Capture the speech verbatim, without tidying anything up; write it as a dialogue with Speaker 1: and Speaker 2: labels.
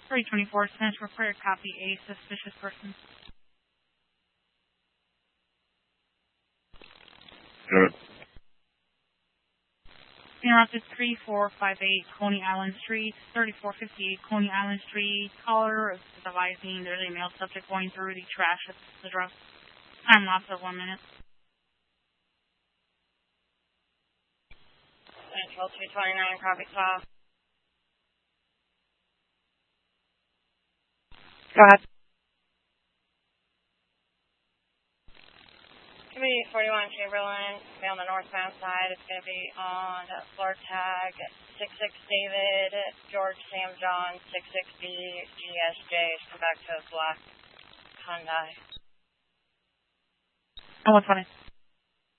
Speaker 1: three twenty-four, Central Prayer, copy a suspicious person.
Speaker 2: Good.
Speaker 1: Interrupted three four five eight, Coney Island Street, thirty-four fifty-eight, Coney Island Street. Caller is advising there's a male subject going through the trash at the address. Time lapse of one minute.
Speaker 3: Central two twenty-nine, copy call.
Speaker 4: Go ahead.
Speaker 3: Community forty-one Chamberlain, be on the northbound side. It's going to be on floor tag six six David, George Sam John, six six B, G S J. Come back to a black Hyundai.
Speaker 1: Oh, what's funny?